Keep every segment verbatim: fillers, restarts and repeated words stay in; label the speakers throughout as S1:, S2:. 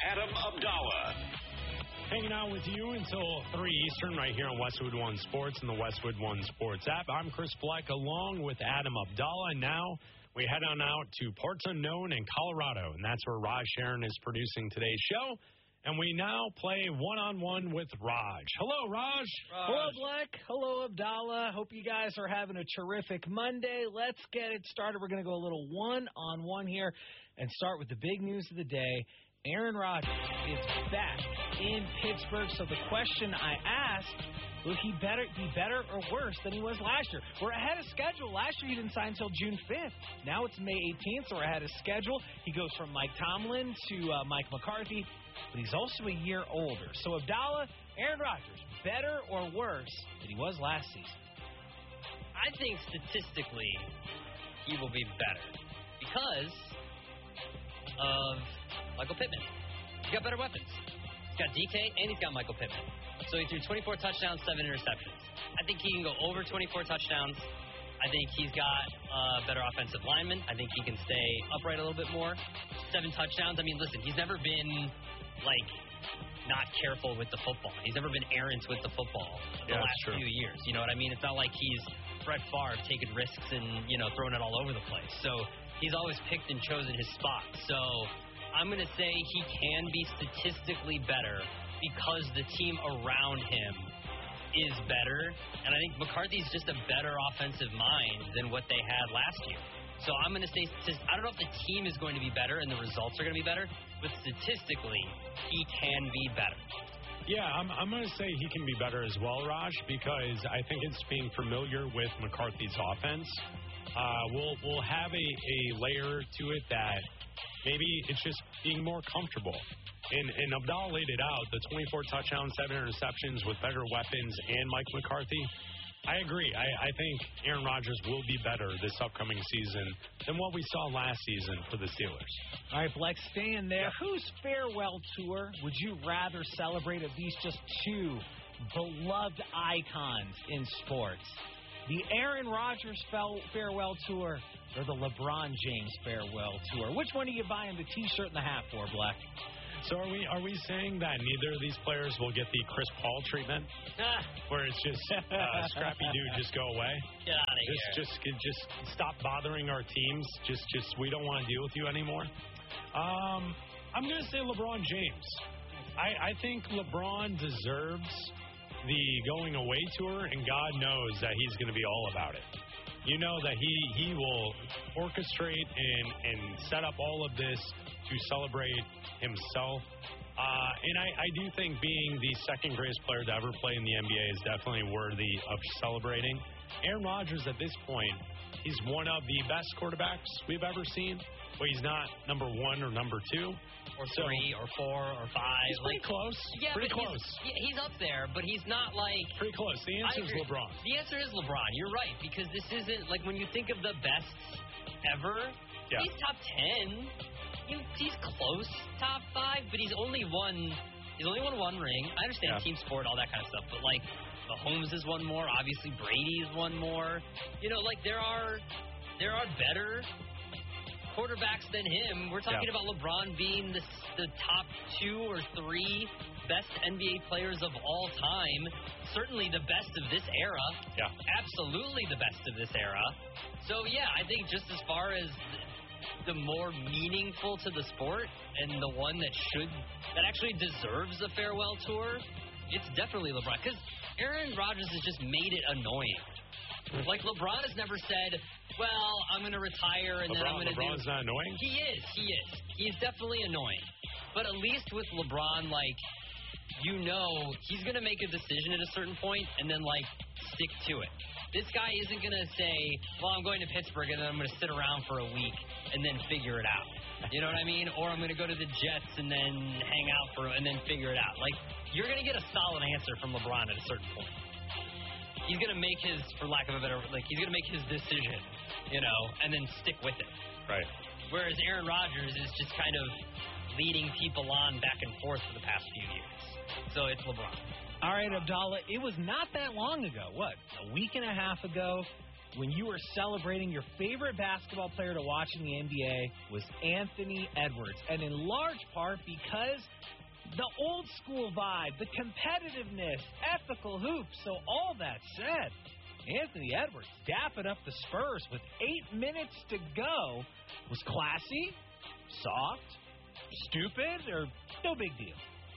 S1: Adam Abdallah.
S2: Hanging out with you until three Eastern right here on Westwood One Sports and the Westwood One Sports app. I'm Chris Fleck along with Adam Abdallah. And now we head on out to Parts Unknown in Colorado, and that's where Raj Sharon is producing today's show. And we now play one-on-one with Raj. Hello, Raj.
S3: Raj. Hello, Black. Hello, Abdallah. Hope you guys are having a terrific Monday. Let's get it started. We're going to go a little one-on-one here and start with the big news of the day. Aaron Rodgers is back in Pittsburgh. So the question I asked, will he better be better or worse than he was last year? We're ahead of schedule. Last year he didn't sign until June fifth. Now it's May eighteenth, so we're ahead of schedule. He goes from Mike Tomlin to uh, Mike McCarthy, but he's also a year older. So Abdallah, Aaron Rodgers, better or worse than he was last season?
S4: I think statistically he will be better because of Michael Pittman. He's got better weapons. He's got D K and he's got Michael Pittman. So he threw twenty-four touchdowns, seven interceptions. I think he can go over twenty-four touchdowns. I think he's got a better offensive lineman. I think he can stay upright a little bit more. Seven touchdowns. I mean, listen, he's never been, like, not careful with the football. He's never been errant with the football the
S2: yeah,
S4: last few years. You know what I mean? It's not like he's Brett Favre taking risks and, you know, throwing it all over the place. So he's always picked and chosen his spot. So I'm going to say he can be statistically better because the team around him is better. And I think McCarthy's just a better offensive mind than what they had last year. So I'm going to say, I don't know if the team is going to be better and the results are going to be better, but statistically, he can be better.
S2: Yeah, I'm, I'm going to say he can be better as well, Raj, because I think it's being familiar with McCarthy's offense. Uh, we'll we'll have a, a layer to it that maybe it's just being more comfortable. And, and Abdallah laid it out, the twenty-four touchdowns, seven interceptions with better weapons and Mike McCarthy. I agree. I, I think Aaron Rodgers will be better this upcoming season than what we saw last season for the Steelers.
S3: All right, Black, staying there. Yeah. Whose farewell tour would you rather celebrate of these just two beloved icons in sports? The Aaron Rodgers farewell tour or the LeBron James farewell tour? Which one are you buying the T-shirt and the hat for, Black?
S2: So are we are we saying that neither of these players will get the Chris Paul treatment, where it's just uh, scrappy dude, just go away?
S4: Get out of
S2: just,
S4: here.
S2: Just just stop bothering our teams. Just just we don't want to deal with you anymore. Um, I'm going to say LeBron James. I, I think LeBron deserves the going away tour, and God knows that he's going to be all about it. You know that he, he will orchestrate and, and set up all of this to celebrate himself. Uh, and I, I do think being the second greatest player to ever play in the N B A is definitely worthy of celebrating. Aaron Rodgers, at this point, he's one of the best quarterbacks we've ever seen, but he's not number one or number two.
S4: Or three, so, or four, or five.
S2: He's pretty
S4: like,
S2: close.
S4: Yeah,
S2: pretty
S4: but
S2: close.
S4: He's, yeah, he's up there, but he's not like...
S2: Pretty close. The answer is LeBron.
S4: The answer is LeBron. You're right, because this isn't... Like, when you think of the best ever,
S2: yeah.
S4: he's top ten. He, he's close top five, but he's only won... He's only won one ring. I understand
S2: yeah.
S4: team sport, all that kind of stuff, but, like, Mahomes has won more. Obviously, Brady's won more. You know, like, there are... There are better... quarterbacks than him. We're talking
S2: yeah.
S4: about LeBron being the, the top two or three best N B A players of all time. Certainly the best of this era.
S2: Yeah.
S4: Absolutely the best of this era. So, yeah, I think just as far as the more meaningful to the sport and the one that should, that actually deserves a farewell tour, it's definitely LeBron. Because Aaron Rodgers has just made it annoying. Like, LeBron has never said, well, I'm going to retire and
S2: LeBron,
S4: then I'm going to do...
S2: LeBron's not annoying?
S4: He is. He is. He's definitely annoying. But at least with LeBron, like, you know he's going to make a decision at a certain point and then, like, stick to it. This guy isn't going to say, well, I'm going to Pittsburgh and then I'm going to sit around for a week and then figure it out. You know what I mean? Or I'm going to go to the Jets and then hang out for and then figure it out. Like, you're going to get a solid answer from LeBron at a certain point. He's going to make his, for lack of a better, like, he's going to make his decision, you know, and then stick with it.
S2: Right.
S4: Whereas Aaron Rodgers is just kind of leading people on back and forth for the past few years. So it's LeBron.
S3: All right, Abdallah, it was not that long ago, what, a week and a half ago, when you were celebrating your favorite basketball player to watch in the N B A was Anthony Edwards. And in large part because the old school vibe, the competitiveness, ethical hoops. So all that said, Anthony Edwards dapping up the Spurs with eight minutes to go was classy, soft, stupid, or no big deal.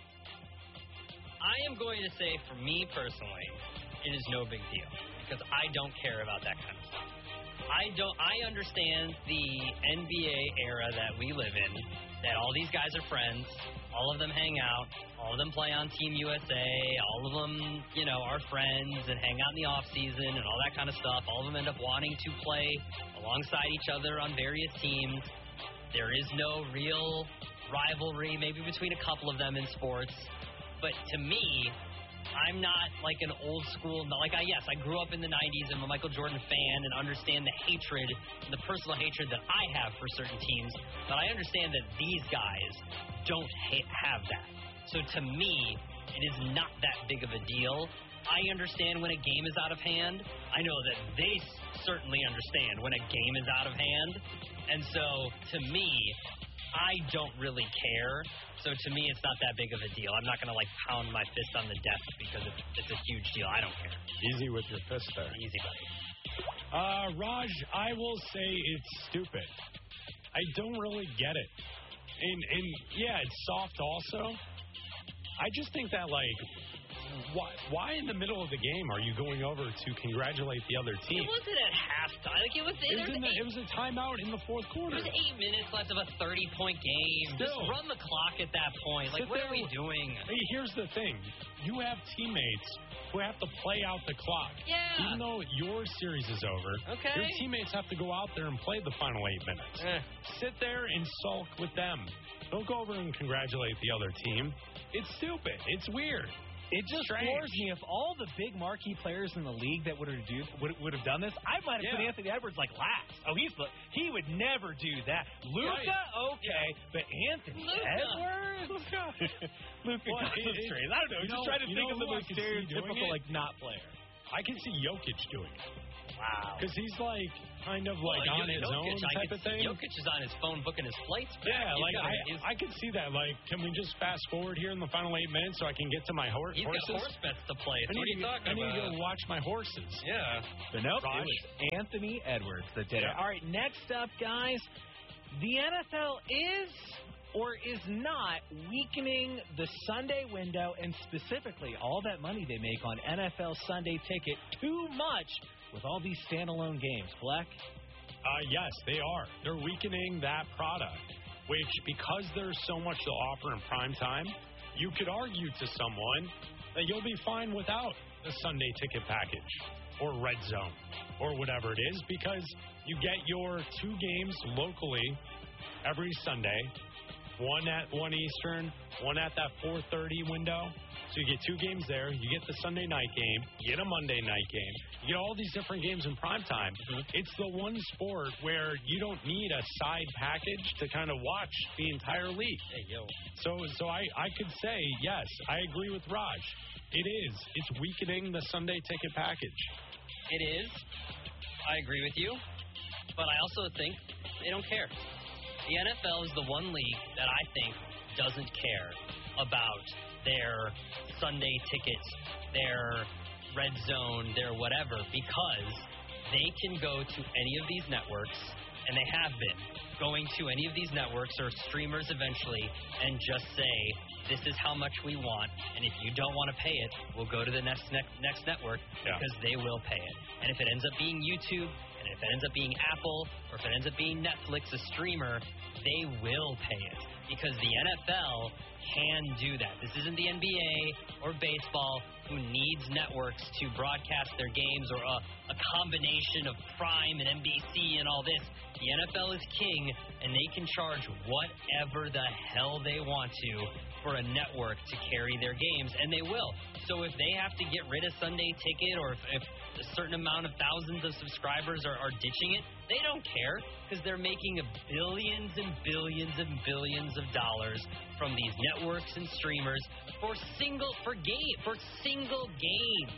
S4: I am going to say, for me personally, it is no big deal because I don't care about that kind of stuff. I don't. I understand the N B A era that we live in, that all these guys are friends, all of them hang out, all of them play on Team U S A, all of them, you know, are friends and hang out in the off season and all that kind of stuff. All of them end up wanting to play alongside each other on various teams. There is no real rivalry, maybe between a couple of them in sports. But to me, I'm not like an old school, like I, yes, I grew up in the nineties and I'm a Michael Jordan fan and understand the hatred, the personal hatred that I have for certain teams, but I understand that these guys don't ha- have that. So to me, it is not that big of a deal. I understand when a game is out of hand. I know that they certainly understand when a game is out of hand. And so to me, I don't really care. So to me, it's not that big of a deal. I'm not going to, like, pound my fist on the desk because it's, it's a huge deal. I don't care.
S2: Easy with your fist there.
S4: Easy, buddy.
S2: Uh, Raj, I will say it's stupid. I don't really get it. And, and yeah, it's soft also. I just think that, like, why, why in the middle of the game are you going over to congratulate the other team?
S4: It wasn't at halftime. Like, it was,
S2: it was,
S4: was
S2: in the,
S4: eight,
S2: it was a timeout in the fourth quarter.
S4: There was eight minutes left of a thirty-point game.
S2: Still.
S4: Just run the clock at that point. Like,
S2: Sit
S4: what
S2: there.
S4: are we doing?
S2: Hey, here's the thing. You have teammates who have to play out the clock.
S4: Yeah.
S2: Even though your series is over,
S4: Okay.
S2: your teammates have to go out there and play the final eight minutes.
S4: Eh.
S2: Sit there and sulk with them. Don't go over and congratulate the other team. It's stupid. It's weird.
S3: It just
S2: Strange.
S3: floors me. If all the big marquee players in the league that would have do would, would have done this, I might have
S2: Yeah.
S3: put Anthony Edwards like last. Oh, he's the, he would never do that. Luka,
S2: Right.
S3: okay, but Anthony
S4: Luka.
S3: Edwards, Luka, Luka
S2: Well, it- it-
S3: concentrates. I don't know.
S2: you
S3: Just
S2: know-
S3: trying to
S2: you
S3: think
S2: know
S3: of the
S2: who I
S3: most
S2: could see doing
S3: stereotypical
S2: it?
S3: like not player.
S2: I can see Jokic doing it.
S3: Wow.
S2: Because he's like kind of like
S4: Well,
S2: on his
S4: Jokic,
S2: own
S4: I
S2: type
S4: could
S2: of thing.
S4: see Jokic is on his phone booking his flights back.
S2: Yeah,
S4: He's
S2: like
S4: got-
S2: I,
S4: he's-
S2: I could see that. Like, can we just fast forward here in the final eight minutes so I can get to my hor-
S4: He's
S2: horses?
S4: got horse bets to play.
S2: I
S4: What are
S2: need,
S4: you
S2: to,
S4: talking
S2: I need to
S4: about?
S2: go watch my horses.
S4: Yeah.
S3: But nope,
S2: Raj.
S3: it was Anthony Edwards that did it.
S2: Yeah.
S3: All right, next up, guys, the N F L is or is not weakening the Sunday window and specifically all that money they make on N F L Sunday Ticket too much with all these standalone games. Fleck?
S2: Uh, yes, they are. They're weakening that product, which because there's so much to offer in prime time, you could argue to someone that you'll be fine without the Sunday Ticket package or Red Zone or whatever it is because you get your two games locally every Sunday, one at one Eastern, one at that four thirty window. So you get two games there. You get the Sunday night game. You get a Monday night game. You get all these different games in prime time.
S4: Mm-hmm.
S2: It's the one sport where you don't need a side package to kind of watch the entire league.
S4: Hey, yo.
S2: So so I, I could say, yes, I agree with Raj. It is. It's weakening the Sunday Ticket package.
S4: It is. I agree with you. But I also think they don't care. The N F L is the one league that I think doesn't care about their Sunday tickets, their red zone, their whatever, because they can go to any of these networks, and they have been going to any of these networks or streamers eventually and just say, this is how much we want, and if you don't want to pay it, we'll go to the next ne- next network
S2: Yeah.
S4: because they will pay it. And if it ends up being YouTube, and if it ends up being Apple, or if it ends up being Netflix, a streamer, they will pay it because the N F L can do that. This isn't the N B A or baseball who needs networks to broadcast their games or a, a combination of Prime and N B C and all this. The N F L is king, and they can charge whatever the hell they want to for a network to carry their games, and they will. So if they have to get rid of Sunday Ticket or if, if a certain amount of thousands of subscribers are, are ditching it, they don't care because they're making billions and billions and billions of dollars from these networks and streamers for single for game for single games.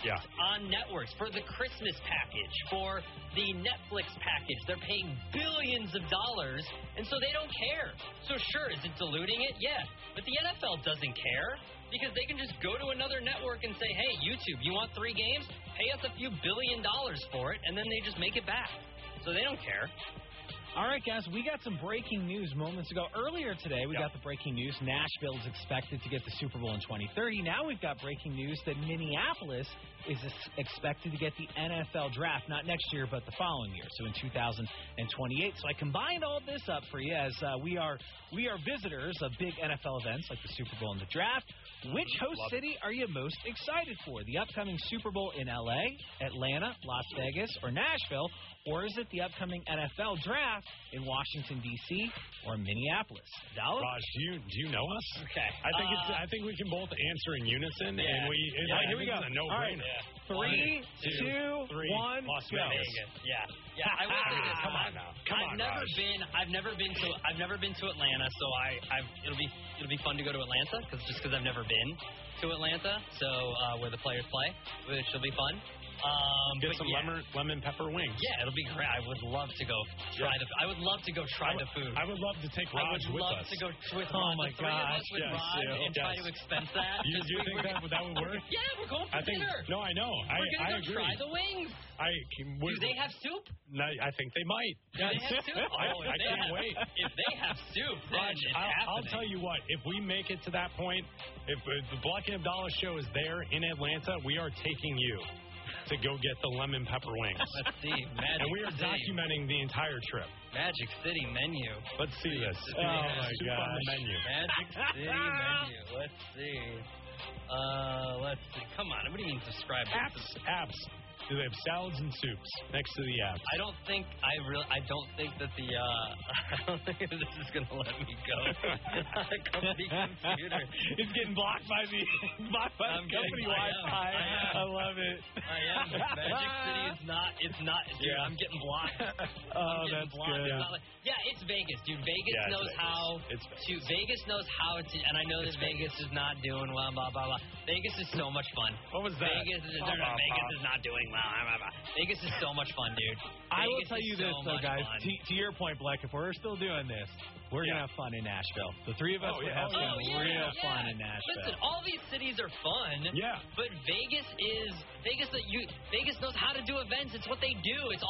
S2: Yeah.
S4: on networks, for the Christmas package, for the Netflix package. They're paying billions of dollars, and so they don't care. So sure, is it diluting it? Yeah. But the N F L doesn't care because they can just go to another network and say, hey, YouTube, you want three games? Pay us a few billion dollars for it, and then they just make it back. So they don't care.
S3: All right, guys, we got some breaking news moments ago. Earlier today, we
S2: Yeah.
S3: got the breaking news. Nashville is expected to get the Super Bowl in twenty thirty. Now we've got breaking news that Minneapolis is ex- expected to get the N F L draft, not next year, but the following year, so in two thousand twenty-eight. So I combined all this up for you as uh, we are we are visitors of big N F L events like the Super Bowl and the draft. Which host
S2: Love
S3: city are you most excited for? The upcoming Super Bowl in L A, Atlanta, Las Vegas, or Nashville? Or is it the upcoming N F L draft in Washington, D C or Minneapolis? Dallas?
S2: Raj, do you do you know us?
S4: Okay.
S2: I think it's.
S4: Uh,
S2: I think we can both answer in unison,
S4: Yeah.
S2: and we. And
S3: Yeah,
S2: I
S3: here we
S2: think
S3: go.
S2: it's a
S3: All right.
S2: no-brainer.
S3: Three,
S2: One, two,
S3: two,
S2: three,
S3: one,
S2: Las
S3: go.
S2: Vegas.
S4: Vegas. Yeah. Yeah. I will say this.
S2: Come on now. Come
S4: I've
S2: on,
S4: never
S2: Raj.
S4: been. I've never been to. I've never been to Atlanta, so I. I've. It'll be. It'll be fun to go to Atlanta because just because I've never been to Atlanta, so uh, where the players play, which will be fun. Um,
S2: Get
S4: but
S2: some
S4: yeah.
S2: lemon lemon pepper wings.
S4: Yeah, it'll be great. I would love to go try
S2: Yeah.
S4: the. I would love to go try
S2: I would,
S4: the food.
S2: I would love to take
S4: I
S2: Raj
S4: would
S2: with
S4: love
S2: us.
S4: to go with
S3: Oh
S4: Raj,
S3: my
S4: the three of us
S3: gosh,
S4: with
S2: yes,
S4: Raj
S2: yeah,
S4: and try
S2: yes.
S4: to expense that.
S2: You,
S4: Just
S2: you
S4: we-
S2: think
S4: we're-
S2: that would- that would work?
S4: Yeah, we're going for
S2: I think.
S4: dinner.
S2: No, I know. I
S4: We're gonna
S2: I
S4: go
S2: agree.
S4: try the wings.
S2: I can,
S4: Do they have soup?
S2: No, I think they might.
S4: Do they have soup?
S2: I,
S4: Oh, if
S2: I
S4: they
S2: can't
S4: have-
S2: wait.
S4: If they have soup, then
S2: Raj,
S4: it's
S2: I'll, I'll
S4: happening.
S2: tell you what. If we make it to that point, if, if the Black and Abdallah show is there in Atlanta, we are taking you to go get the lemon pepper wings.
S4: Let's see. Magic
S2: And we are
S4: City.
S2: documenting the entire trip.
S4: Magic City menu.
S2: Let's see this.
S3: Oh, my
S2: Soup on the
S3: gosh.
S2: menu.
S4: Magic City menu. Let's see. Uh, let's see. Come on. What do you mean describe it?
S2: Apps, apps. Do they have salads and soups next to the apps?
S4: I don't think I really. I don't think that the. Uh, I don't think that this is gonna let me go. The company computer.
S3: It's getting blocked by the blocked by
S4: I'm
S3: the company
S4: getting- I am,
S3: Wi-Fi.
S4: I am.
S3: I love it.
S4: I am. Magic City is not. It's not. Dude,
S2: Yeah.
S4: I'm getting blocked.
S3: Oh,
S4: I'm getting
S3: that's
S4: blocked.
S3: good.
S4: It's not like, yeah, it's Vegas, dude. Vegas
S2: Yeah, it's
S4: knows
S2: Vegas.
S4: how
S2: It's
S4: to. Vegas knows how to. And I know that Vegas is not doing well. Blah blah blah. Vegas is so much fun.
S2: What was that?
S4: Vegas, is,
S2: Bah, bah,
S4: Vegas
S2: bah.
S4: is not doing well. Blah, blah, blah. Vegas is so much fun, dude.
S3: I will
S4: Vegas
S3: tell
S4: is
S3: you this,
S4: so
S3: though,
S4: much
S3: guys.
S4: fun.
S3: To, to your point, Black, if we're still doing this, we're
S2: Yeah.
S3: going to have fun in Nashville. The three of us
S2: Oh,
S3: would
S2: yeah.
S3: have
S2: Oh,
S3: fun.
S4: yeah,
S3: we're going to have
S4: yeah.
S3: fun in Nashville.
S4: Listen, all these cities are fun.
S2: Yeah.
S4: But Vegas is Vegas. That you Vegas knows how to do events. It's what they do. It's